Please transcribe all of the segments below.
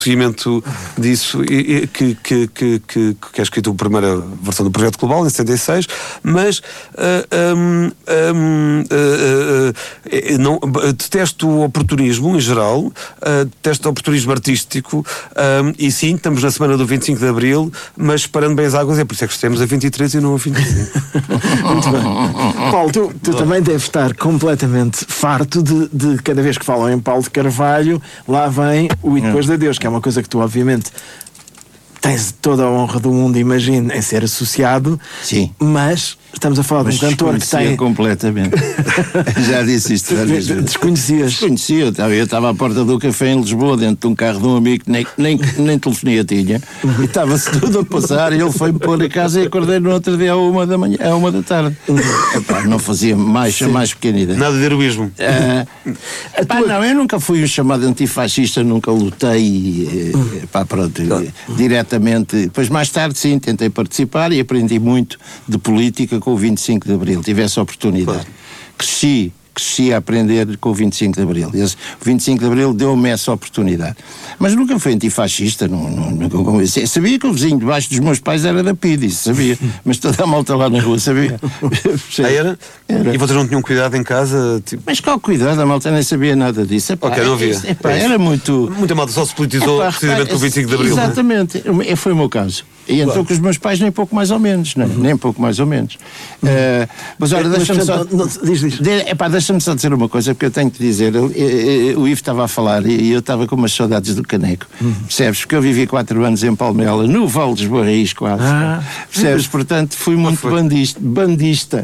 seguimento disso, que é escrito a primeira versão do Projeto Global, em 76, mas detesto o oportunismo em geral, detesto o oportunismo artístico, e sim, estamos na semana do 25 de Abril, mas parando bem as águas, é por isso que estamos a 23 e não a 25. Muito bem. Paulo, tu também deves estar completamente farto de cada vez que falam em Paulo de Carvalho, lá vem o E Depois de Adeus, que é uma coisa que tu, obviamente, tens toda a honra do mundo, imagino, em ser associado. Sim. Mas estamos a falar de um cantor que tem... completamente. Já disse isto várias vezes. Desconhecias? Desconhecia. Eu estava à porta do café em Lisboa, dentro de um carro de um amigo que nem telefonia tinha, e estava-se tudo a passar, e ele foi-me pôr a casa e acordei no outro dia à 1 da tarde. Epá, não fazia mais pequena ideia. Nada de heroísmo. Não, eu nunca fui um chamado antifascista, nunca lutei, diretamente. Depois, mais tarde, sim, tentei participar e aprendi muito de política com o 25 de Abril. Tive essa oportunidade. Cresci a aprender com o 25 de Abril. O 25 de Abril deu-me essa oportunidade. Mas nunca fui antifascista. Sabia que o vizinho debaixo dos meus pais era da PID, isso sabia. Mas toda a malta lá na rua sabia. Era? E vocês não tinham cuidado em casa? Tipo... Mas qual cuidado? A malta nem sabia nada disso. Não havia. Era muito... Muita malta só se politizou precisamente com o 25 de Abril. Exatamente. Foi o meu caso. E entrou com os meus pais nem pouco mais ou menos, não é? Nem pouco mais ou menos. Mas olha, deixa-me só... Deixa-me só dizer uma coisa, porque eu tenho que dizer, o Ivo estava a falar e eu estava com umas saudades do Caneco, percebes? Porque eu vivi 4 anos em Palmela, no Vale dos Barris quase, percebes? Portanto, fui muito bandista.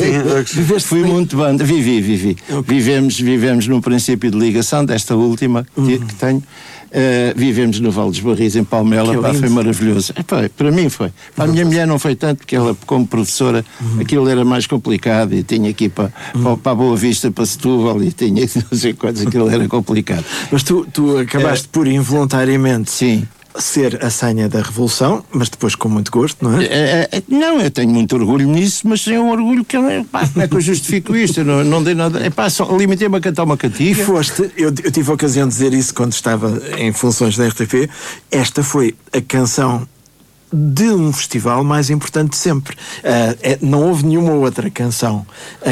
Fui muito banda, vivi. Okay. Vivemos num princípio de ligação desta última que tenho. Vivemos no Vale dos Barris, em Palmela, foi maravilhoso. Para mim foi. Para a minha mulher não foi tanto, porque ela, como professora, aquilo era mais complicado e tinha que ir para a Boa Vista, para Setúbal, e tinha não sei quantos, aquilo era complicado. Mas tu acabaste por involuntariamente... Sim. Ser a senha da Revolução, mas depois com muito gosto, não é? Não, eu tenho muito orgulho nisso, mas é um orgulho que como é que eu justifico isto? Eu não dei nada. Só limitei-me a cantar uma cantiga. Eu tive a ocasião de dizer isso quando estava em funções da RTP. Esta foi a canção de um festival mais importante de sempre. Não houve nenhuma outra canção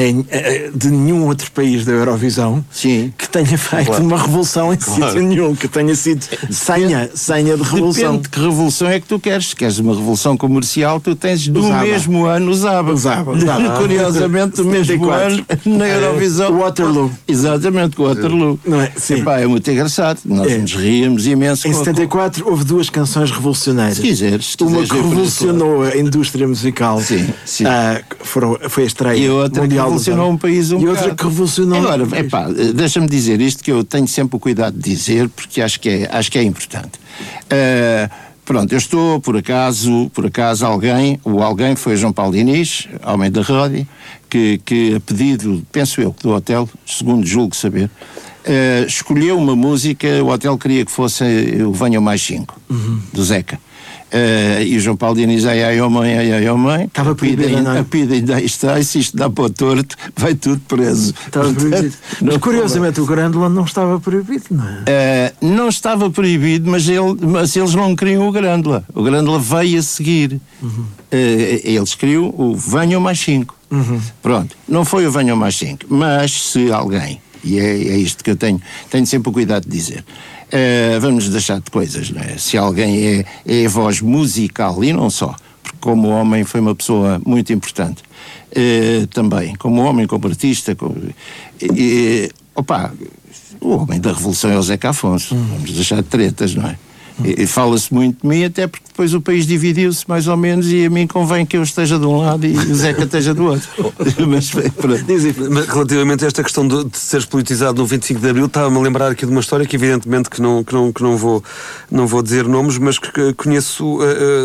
de nenhum outro país da Eurovisão que tenha feito uma revolução em sítio nenhum, que tenha sido senha de revolução. Depende de que revolução é que tu queres. Se queres uma revolução comercial, tu tens do mesmo ano usava. Curiosamente, do mesmo ano na Eurovisão. Waterloo. Exatamente, Waterloo. Não é? Sim. É muito engraçado. Nós nos ríamos imenso. Em 74 houve 2 canções revolucionárias. Se quiseres. Uma que revolucionou a indústria musical. Sim. Foi a estreia. E outra que revolucionou um país E outra que revolucionou... Agora, deixa-me dizer isto que eu tenho sempre o cuidado de dizer, porque acho que é importante. Pronto, eu estou, por acaso alguém foi João Paulo Diniz, homem da rádio, que a pedido, penso eu, do hotel, segundo julgo saber, escolheu uma música, o hotel queria que fosse o Venham Mais 5, do Zeca. E o João Paulo Diniz, ai, oh mãe, estava proibido, a pida ainda está, e se isto dá para o torto, vai tudo preso. Estava proibido. Mas curiosamente o Grândola não estava proibido, não é? Não estava proibido, mas eles não queriam o Grândola. O Grândola veio a seguir. Eles queriam o Venham Mais 5. Pronto, não foi o Venham Mais 5, mas se alguém, e é isto que eu tenho sempre o cuidado de dizer, vamos deixar de coisas, não é? Se alguém é a voz musical, e não só, porque como homem foi uma pessoa muito importante, também, como homem, como artista, o homem da Revolução é o Zeca Afonso, vamos deixar de tretas, não é? E fala-se muito de mim, até porque depois o país dividiu-se mais ou menos, e a mim convém que eu esteja de um lado e o Zeca esteja do outro. Mas relativamente a esta questão de seres politizado no 25 de Abril, estava-me a lembrar aqui de uma história que evidentemente que não vou dizer nomes, mas que conheço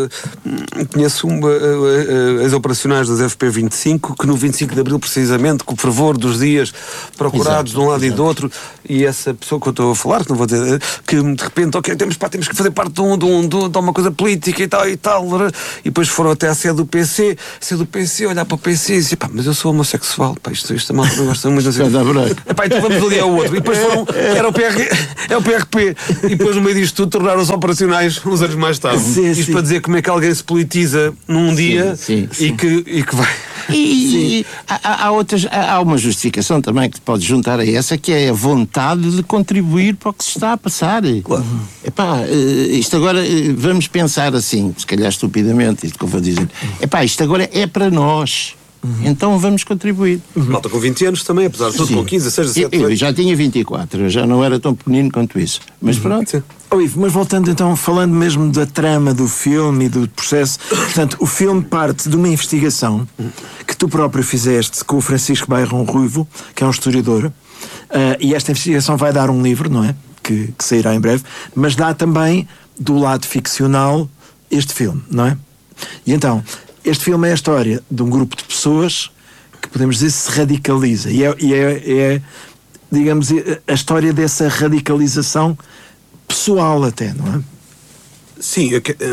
as operacionais das FP25, que no 25 de Abril precisamente, com o fervor dos dias procurados de um lado e do outro, e essa pessoa que eu estou a falar, que não vou dizer, que de repente, temos que fazer parte de uma coisa política, política e tal, e depois foram até à sede do PC, olhar para o PC e dizer, pá, mas eu sou homossexual, pá, isto a malta não gosta muito assim. Epá, então vamos ali ao outro. E depois foram, era o PRP, e depois no meio disto tudo tornaram-se operacionais uns anos mais tarde. Isto para dizer como é que alguém se politiza num dia e que vai... E há uma justificação também que pode juntar a essa, que é a vontade de contribuir para o que se está a passar. Claro. Epá, isto agora, vamos pensar assim, se calhar estupidamente, isto que eu vou dizer. Epá, isto agora é para nós. Então vamos contribuir. Malta com 20 anos também, apesar de tudo, com 15, 16, 17 eu já tinha 24, eu já não era tão pequenino quanto isso. Mas pronto. Ivo, mas voltando então, falando mesmo da trama do filme e do processo, portanto, o filme parte de uma investigação que tu próprio fizeste com o Francisco Bairro Ruivo, que é um historiador, e esta investigação vai dar um livro, não é? Que sairá em breve, mas dá também, do lado ficcional, este filme, não é? E então, este filme é a história de um grupo de pessoas que, podemos dizer, se radicaliza. E é digamos, a história dessa radicalização pessoal até, não é? Sim,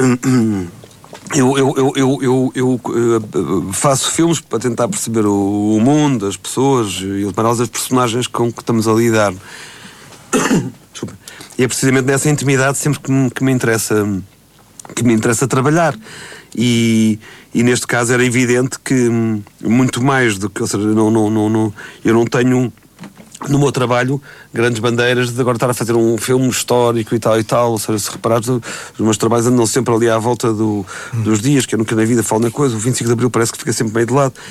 eu faço filmes para tentar perceber o mundo, as pessoas e as personagens com que estamos a lidar. E é precisamente nessa intimidade sempre que me interessa trabalhar. E neste caso era evidente que muito mais do que, ou seja, eu não tenho no meu trabalho grandes bandeiras de agora estar a fazer um filme histórico e tal, ou seja, se reparares, os meus trabalhos andam sempre ali à volta dos dias, que eu nunca na vida falo na coisa. O 25 de Abril parece que fica sempre meio de lado.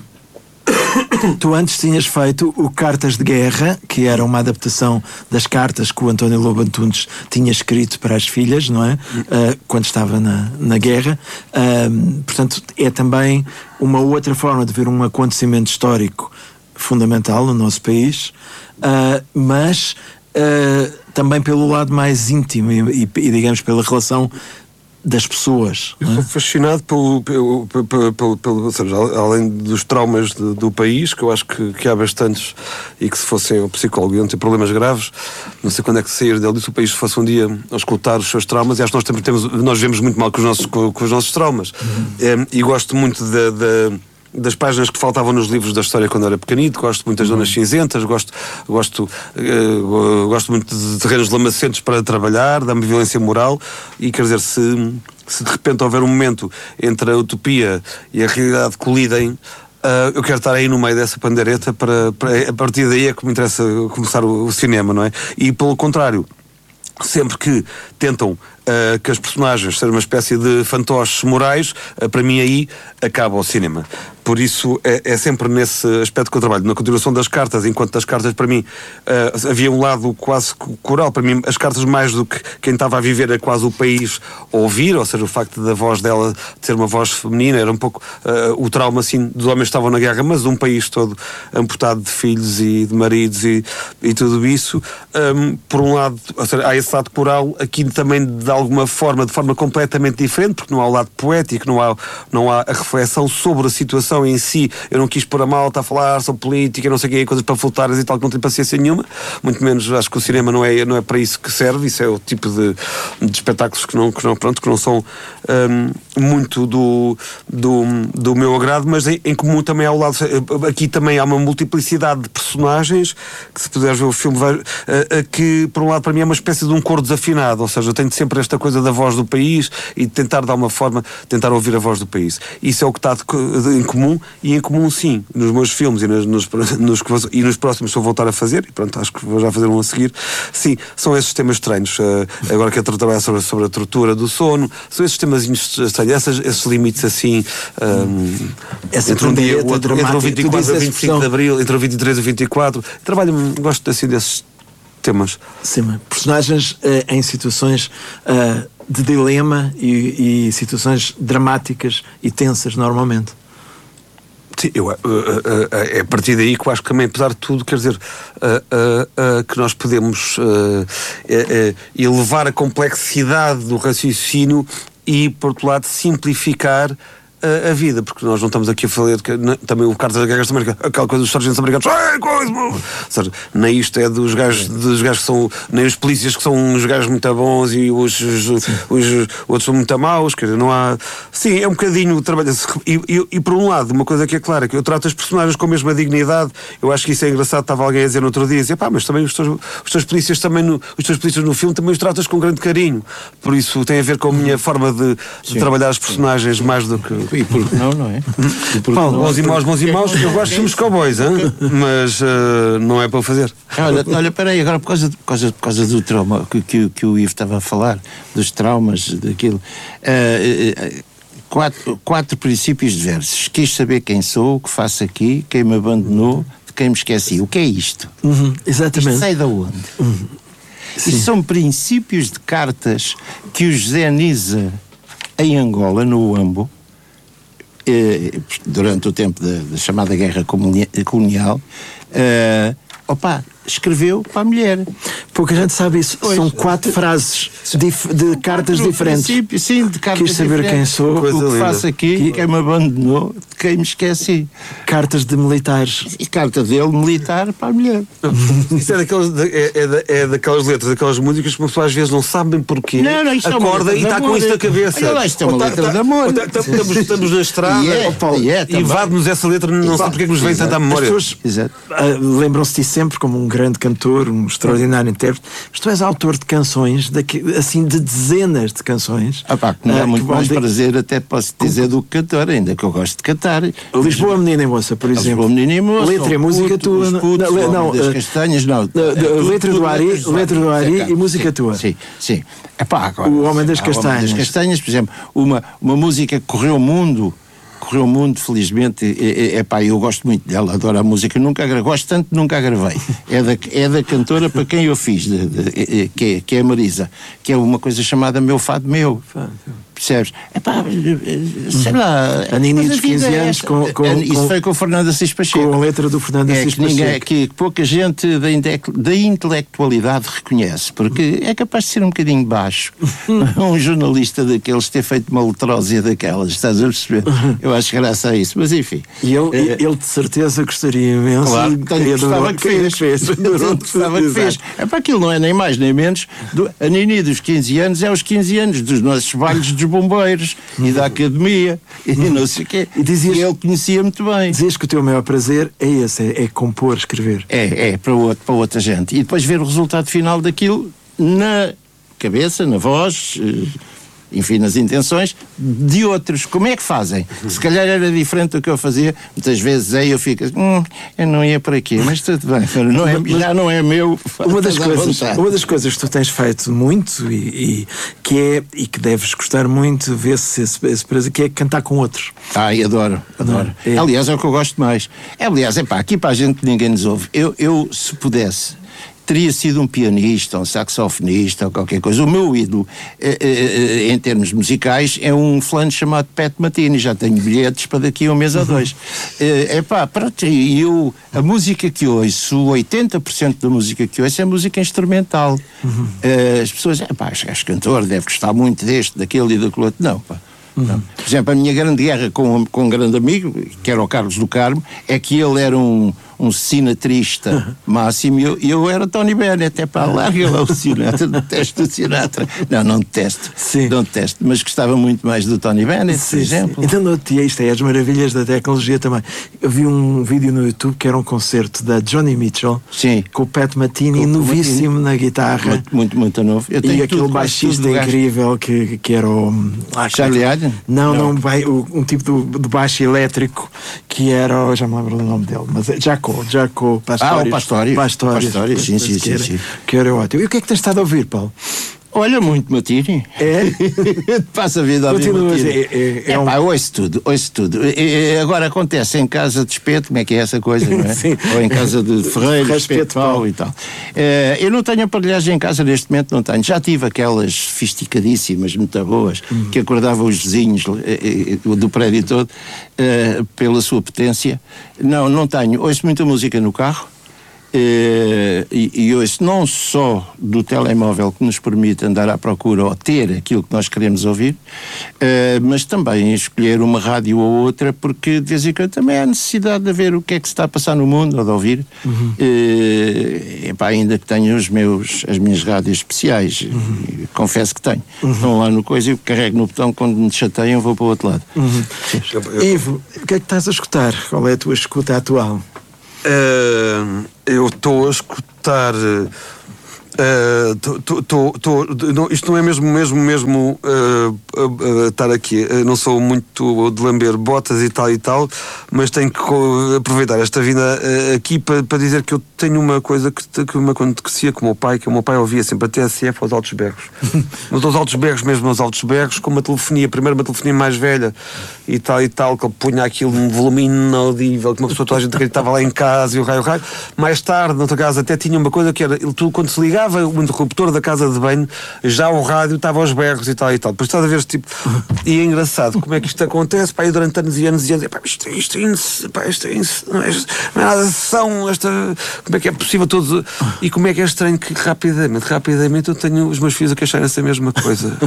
Tu antes tinhas feito o Cartas de Guerra, que era uma adaptação das cartas que o António Lobo Antunes tinha escrito para as filhas, não é? Quando estava na guerra. Portanto, é também uma outra forma de ver um acontecimento histórico fundamental no nosso país, mas também pelo lado mais íntimo e digamos pela relação das pessoas. Eu sou fascinado pelo ou seja, além dos traumas do país, que eu acho que há bastantes, e que se fossem um psicólogo iam ter problemas graves. Não sei quando é que sair dele, se o país fosse um dia a escutar os seus traumas, e acho que nós vivemos muito mal com os nossos traumas. E gosto muito das páginas que faltavam nos livros da história quando eu era pequenito. Gosto muito das Zonas Cinzentas, gosto muito de terrenos lamacentos para trabalhar, da violência moral. E quer dizer, se de repente houver um momento entre a utopia e a realidade colidem, eu quero estar aí no meio dessa pandeireta para a partir daí é que me interessa começar o cinema, não é? E pelo contrário, sempre que tentam que as personagens sejam uma espécie de fantoches morais, para mim aí acaba o cinema. Por isso é sempre nesse aspecto que eu trabalho, na continuação das cartas, enquanto das cartas para mim havia um lado quase coral. Para mim as cartas, mais do que quem estava a viver, é quase o país a ouvir, ou seja, o facto da voz dela ser uma voz feminina era um pouco o trauma assim dos homens que estavam na guerra, mas um país todo amputado de filhos e de maridos e tudo isso. Por um lado, ou seja, há esse lado coral, aqui também de alguma forma, de forma completamente diferente, porque não há o lado poético, não há a reflexão sobre a situação em si. Eu não quis pôr a malta a falar sobre política, não sei o que, coisas panfletares e tal, que não tem paciência nenhuma, muito menos. Acho que o cinema não é para isso que serve. Isso é o tipo de espetáculos que não são muito do meu agrado, mas em comum também há o lado, aqui também há uma multiplicidade de personagens que, se puderes ver o filme, que por um lado para mim é uma espécie de um coro desafinado, ou seja, eu tenho sempre esta coisa da voz do país e de tentar de alguma forma tentar ouvir a voz do país. Isso é o que está em comum, e em comum sim, nos meus filmes e nos próximos que vou voltar a fazer, e pronto, acho que vou já fazer um a seguir, sim, são esses temas estranhos. Agora que eu trabalho sobre a tortura do sono, são esses temas estranhos, esses limites assim, entre um dia o outro, entre o 24 e o 25 de Abril, entre o 23 e o 24, gosto assim desses temas. Sim, personagens em situações de dilema e situações dramáticas e tensas normalmente. Sim, é a partir daí que eu acho que também, apesar de tudo, quer dizer, que nós podemos elevar a complexidade do raciocínio e, por outro lado, simplificar a vida, porque nós não estamos aqui a falar também o Cartas das Guerras também, aquela coisa dos sargentos americanos, ou seja, nem isto é dos gajos que são, nem os polícias que são uns gajos muito bons e os outros são muito maus, quer dizer, não há. Sim, é um bocadinho trabalho. E por um lado, uma coisa que é clara, que eu trato as personagens com a mesma dignidade. Eu acho que isso é engraçado. Estava alguém a dizer no outro dia, mas também os teus polícias no filme também os tratas com grande carinho. Por isso tem a ver com a minha forma de trabalhar as personagens mais do que. E porque não é? Paulo, bons e maus, eu gosto de filmes cowboys, mas não é para o fazer. Olha, peraí, agora por causa do trauma que o Ivo estava a falar, dos traumas, daquilo. Quatro princípios diversos. Quis saber quem sou, o que faço aqui, quem me abandonou, de quem me esqueci. O que é isto? Exatamente. Isto sai de onde? Isto são princípios de cartas que o José Nisa, em Angola, no Uambo, durante o tempo da chamada Guerra Colonial, escreveu para a mulher. Pouca gente sabe isso. São 4 frases de cartas diferentes. Sim, de cartas. Quis saber quem sou, o que faço aqui, quem me abandonou, de quem me esqueci. Cartas de militares. E carta dele, militar, para a mulher. Isso é daquelas letras, daquelas músicas que as pessoas às vezes não sabem porquê. Acorda e está com isso na cabeça. Olha lá, isto é uma letra de amor. Estamos na estrada e invade-nos essa letra, não sei porque é que nos vem tanta memória. As pessoas lembram-se de ti sempre como um grande cantor, um extraordinário intérprete, mas tu és autor de canções, assim, de dezenas de canções. Que me dá muito mais prazer, até posso dizer, do que cantor, ainda que eu gosto de cantar. Lisboa, Menina e Moça, por exemplo. Lisboa, Menina e Moça. Letra e música tua. Não, das Castanhas, não. Letra do Ari e música tua. Sim. Agora, o Homem das Castanhas. O Homem das Castanhas, por exemplo, uma música que correu o mundo, felizmente. Eu gosto muito dela, adoro a música, gosto tanto que nunca a gravei. É da cantora para quem eu fiz, que é a Marisa, que é uma coisa chamada Meu Fado Meu. Percebes? Sei lá. A Nini dos 15 anos isso foi com o Fernando Assis Pacheco. Com a letra do Fernando Assis Pacheco. Que pouca gente da intelectualidade reconhece, porque é capaz de ser um bocadinho baixo. Um jornalista daqueles ter feito uma letrósia daquelas, estás a perceber? Eu acho graça a isso, mas enfim. E ele de certeza gostaria imenso. Claro, gostava que fez. Aquilo não é nem mais nem menos. A Nini dos 15 anos é os 15 anos dos nossos bailes dos bombeiros e da academia e não sei o quê. E ele conhecia muito bem. Dizias que o teu maior prazer é esse, é compor, escrever. Para outra gente. E depois ver o resultado final daquilo na cabeça, na voz, enfim, nas intenções de outros. Como é que fazem? Se calhar era diferente do que eu fazia. Muitas vezes eu fico eu não ia por aqui, mas tudo bem, já não é meu. Uma das coisas que tu tens feito muito e que deves gostar muito, vê-se esse prazer, que é cantar com outros. Adoro. Aliás, é o que eu gosto mais. Aqui para a gente que ninguém nos ouve, eu se pudesse, teria sido um pianista, um saxofonista ou qualquer coisa. O meu ídolo, em termos musicais, é um fulano chamado Pat Matini. Já tenho bilhetes para daqui a 1 mês ou 2. A música que ouço, 80% da música que ouço é música instrumental. As pessoas, és cantor, deve gostar muito deste, daquele e daquele outro. Não, Não. Por exemplo, a minha grande guerra com um grande amigo, que era o Carlos do Carmo, é que ele era um sinatrista máximo e eu era Tony Bennett. Larga lá o Sinatra, detesto o Sinatra. Não detesto. Não detesto, mas gostava muito mais do Tony Bennett, por exemplo. Então, isto é as maravilhas da tecnologia também. Eu vi um vídeo no YouTube que era um concerto da Johnny Mitchell, com o Pat Matini, novíssimo na guitarra. Muito novo. E aquele baixista incrível que era o... Charlie Haden? Não, um tipo de baixo elétrico que era... Já me lembro do nome dele, mas Jaco Pastorius. Pastorius, sim. Que era ótimo. E o que é que tens estado a ouvir, Paulo? Olha, muito Matini. Passa a vida a ouvir Matini. Ouço tudo. Agora acontece em casa de Espeto, como é que é essa coisa, não é? Ou em casa de Ferreira, Espeto Paulo e tal. Eu não tenho aparelhagem em casa neste momento, não tenho. Já tive aquelas sofisticadíssimas, muito boas, que acordavam os vizinhos do prédio todo pela sua potência. Não tenho. Ouço muita música no carro. E hoje não só do telemóvel que nos permite andar à procura ou ter aquilo que nós queremos ouvir, mas também escolher uma rádio ou outra, porque de vez em quando também há necessidade de ver o que é que se está a passar no mundo ou de ouvir. Ainda que tenho as minhas rádios especiais, confesso que tenho. Estão lá no coisa e eu carrego no botão, quando me chateiam vou para o outro lado. Ivo, o que é que estás a escutar? Qual é a tua escuta atual? Eu estou a escutar. Isto não é mesmo estar aqui. Não sou muito de lamber botas e tal, mas tenho que aproveitar esta vinda aqui para dizer que eu tenho uma coisa quando crescia com o meu pai, que o meu pai ouvia sempre a TSF aos altos berros. Mas aos altos berros, mesmo aos altos berros, com uma telefonia, primeiro uma telefonia mais velha e tal, que ele punha aquilo num volume inaudível, que uma pessoa, toda a gente acreditava lá em casa e o raio. Mais tarde, noutra casa, até tinha uma coisa que era, tudo quando se ligava o interruptor da casa de banho, já o rádio estava aos berros e tal. Depois estás a ver este tipo. E é engraçado como é que isto acontece, pá, e durante anos e anos, isto não é nada de são, como é que é possível todos. E como é que é estranho que rapidamente eu tenho os meus filhos a queixarem-se a mesma coisa.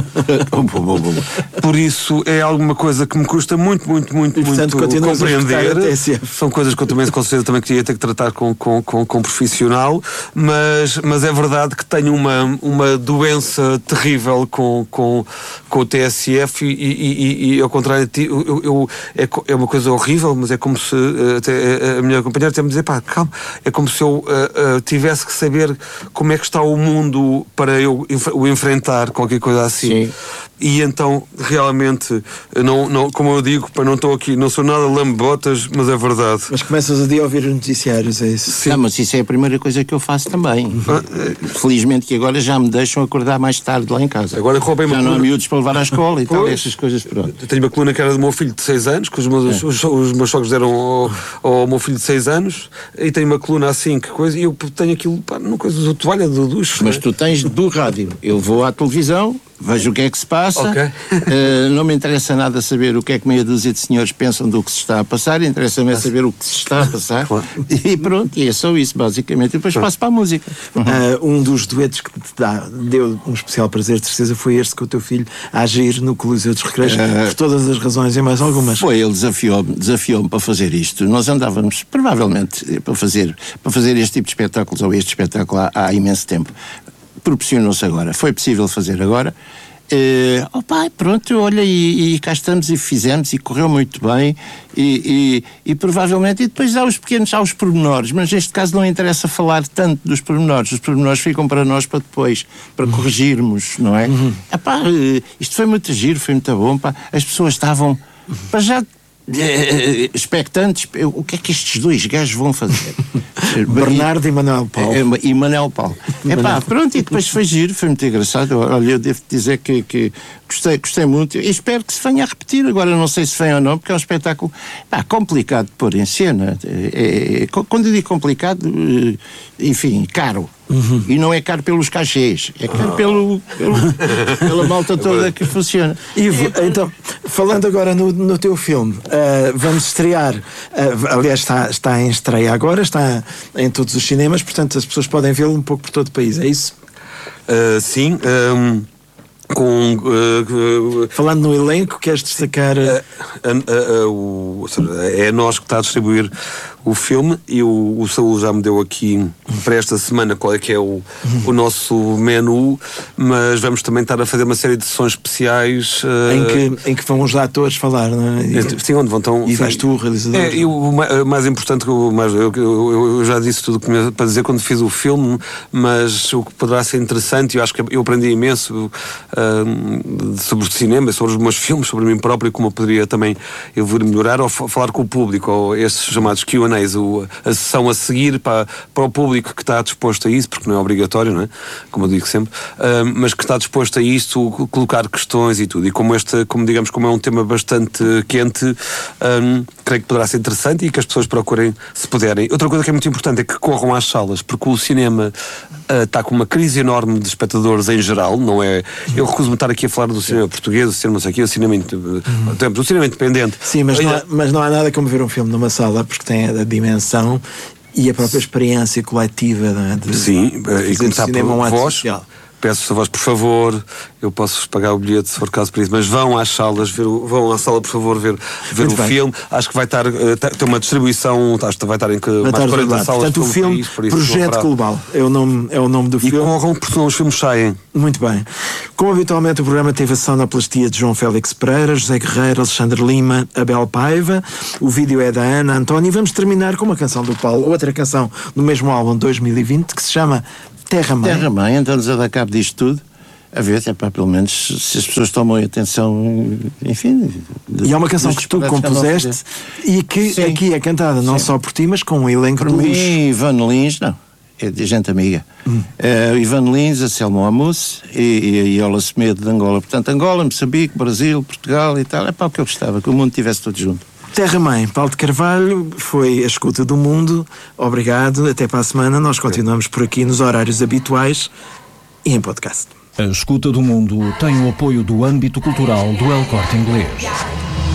Por isso é alguma coisa que me custa muito compreender. São coisas que eu também, com certeza, também queria ter que tratar com profissional, mas é verdade que tenho uma doença terrível com o TSF e ao contrário de ti, é uma coisa horrível, mas é como se até a minha companheira até me dizer, pá, calma, é como se eu tivesse que saber como é que está o mundo para eu o enfrentar, qualquer coisa assim. Sim. E então, realmente, não, como eu digo, não estou aqui, não sou nada lambotas, mas é verdade. Mas começas a dia a ouvir os noticiários, é isso? Sim. Não, mas isso é a primeira coisa que eu faço também. Felizmente que agora já me deixam acordar mais tarde lá em casa. Agora roubei uma já coluna. Não há miúdos para levar à escola e tal, essas coisas, pronto. Eu tenho uma coluna que era do meu filho de 6 anos, que os meus sogros deram ao meu filho de 6 anos, e tenho uma coluna assim, que coisa, e eu tenho aquilo, pá, não coisa do toalha, do ducho. Mas tu tens do rádio. Eu vou à televisão, vejo o que é que se passa. Okay. Não me interessa nada saber o que é que meia dúzia de senhores pensam do que se está a passar, interessa-me saber o que se está a passar. Claro. E pronto, e é só isso, basicamente. E depois passo para a música. Um dos duetos que te deu um especial prazer, de certeza, foi este com o teu filho a agir no Coliseu dos Recreios, por todas as razões e mais algumas. Foi, ele desafiou-me para fazer isto. Nós andávamos, provavelmente, para fazer este tipo de espetáculos, ou este espetáculo há imenso tempo. Proporcionou-se agora. Foi possível fazer agora. Pronto, olha, e cá estamos e fizemos e correu muito bem e provavelmente, e depois há os pormenores, mas neste caso não interessa falar tanto dos pormenores, os pormenores ficam para nós para depois, para corrigirmos, não é? Isto foi muito giro, foi muito bom, as pessoas estavam para já expectantes, o que é que estes dois gajos vão fazer? Bernardo e Manuel Paulo. E Manuel Paulo. Pronto, e depois foi giro, foi muito engraçado. Olha, eu devo dizer que gostei muito e espero que se venha a repetir. Agora não sei se vem ou não, porque é um espetáculo complicado de pôr em cena. Quando eu digo complicado, enfim, caro. E não é caro pelos cachês, é caro pela malta toda que funciona. Ivo, então, falando agora no teu filme, vamos estrear, aliás está em estreia agora, está em todos os cinemas, portanto as pessoas podem vê-lo um pouco por todo o país, é isso? Sim. Falando no elenco, queres destacar? É nós que está a distribuir o filme e o Saúl já me deu aqui para esta semana qual é que é o nosso menu, mas vamos também estar a fazer uma série de sessões especiais em que vão os atores falar, não é? Sim, onde vão então, e vais tu, o realizador. E o mais importante, eu já disse tudo para dizer quando fiz o filme, mas o que poderá ser interessante, eu acho que eu aprendi imenso sobre o cinema, sobre os meus filmes, sobre mim próprio, como eu poderia também evoluir, melhorar, ou falar com o público, ou esses chamados Q&As, a sessão a seguir para o público que está disposto a isso, porque não é obrigatório, não é? Como eu digo sempre, mas que está disposto a isso, colocar questões e tudo. E como é um tema bastante quente, creio que poderá ser interessante e que as pessoas procurem, se puderem. Outra coisa que é muito importante é que corram às salas, porque o cinema está com uma crise enorme de espectadores em geral, não é? Eu recuso-me estar aqui a falar do cinema português, do cinema, o cinema independente. Sim, mas não há nada como ver um filme numa sala, porque tem a dimensão E a própria experiência coletiva, não é? Sim, e começar por vós. Social. Peço a vós, por favor, eu posso pagar o bilhete se for caso para isso, mas vão às salas, vão à sala, por favor, ver o filme. Acho que vai estar, tem uma distribuição, acho que vai estar em mais 40 salas. Portanto, o filme Projeto Global é o nome do filme. E corram, porque senão os filmes saem. Muito bem. Como habitualmente, o programa teve a sonoplastia de João Félix Pereira, José Guerreiro, Alexandre Lima, Abel Paiva. O vídeo é da Ana António. E vamos terminar com uma canção do Paulo, outra canção no mesmo álbum 2020, que se chama Terra-mãe. Terra-mãe, então-nos a dar cabo disto tudo. A ver, pelo menos, se as pessoas tomam atenção, enfim... E é uma canção que tu compuseste e que sim, aqui é cantada não só por ti, mas com um elenco de luxo. Por mim, Ivan Lins, não, é de gente amiga. Ivan Lins, a Selma Amus e a Ola Semedo de Angola. Portanto, Angola, Moçambique, Brasil, Portugal e tal. É para o que eu gostava, que o mundo estivesse todo junto. Terra-mãe, Paulo de Carvalho, foi a escuta do mundo. Obrigado, até para a semana. Nós continuamos por aqui nos horários habituais e em podcast. A escuta do mundo tem o apoio do âmbito cultural do El Corte Inglês.